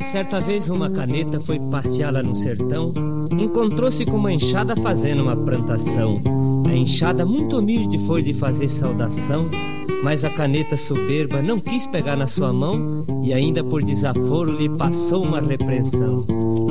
Certa vez uma caneta foi passear lá no sertão. Encontrou-se com uma enxada fazendo uma plantação. A enxada muito humilde foi lhe fazer saudação, mas a caneta soberba não quis pegar na sua mão e ainda por desaforo lhe passou uma repreensão.